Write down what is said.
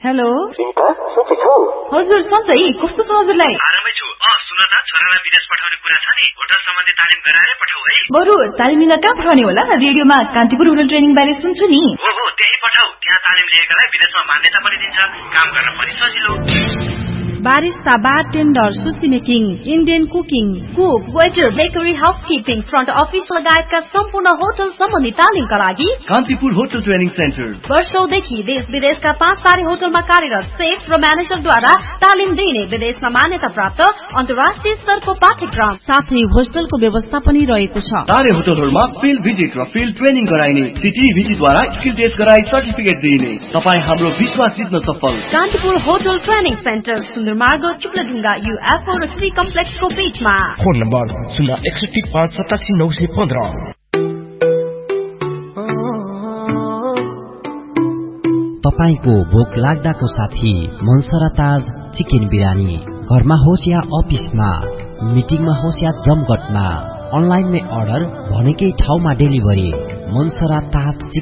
Hello Sita सन्चै छौ? हजुर सन्चै, कस्तो छ हजुरलाई? आरामै छु। सुन त, छोरालाई विदेश पठाउने कुरा छ नि, होटल सम्बन्धी तालिम गराएरै पठाऊ है। बरु तालिम लिन कहाँ पठाउने होला? रेडियोमा कान्तिपुर होटल ट्रेनिङ बारे सुन्छु नि। हो त्यही पठाऊ। त्यहाँ तालिम लिएकालाई विदेशमा मान्यता पनि दिन्छ, काम गर्न पनि सजिलो। Barista, bartender, sushi making, Indian cooking, cook, waiter, bakery, housekeeping, front office लगायतका सम्पूर्ण होटल सम्बन्धी तालिमका लागि कान्तिपुर होटल ट्रेनिङ सेन्टर वर्षौंदेखि देश विदेशका 5 तारे होटलमा कार्यरत सेफ र म्यानेजरद्वारा तालिम दिइने विदेशमा मान्यता प्राप्त अन्तर्राष्ट्रिय स्तरको पाठ्यक्रम साथै होस्टलको व्यवस्था पनि रहेको छ। तारे होटलहरूमा फिल्ड भिजिट र फिल्ड ट्रेनिङ गराइने, सिटिभिटीद्वारा स्किल टेस्ट गराई सर्टिफिकेट दिइने। तपाईँ हाम्रो विश्वास जित्न सफल। कान्तिपुर होटल ट्रेनिङ सेन्टर मार्ग चुक्लेढुङ्गा UFO र श्री कम्प्लेक्सको बीचमा। Phone number 061587915। तपाईको भोक लाग्दाको साथी मनसरा ताज चिकन बिरयानी। घरमा होस् या अफिसमा, मिटिङमा होस् या जमघटमा, अनलाइनमै अर्डर, भनेकै ठाउँमा डेलिभरी। मनसरा ताज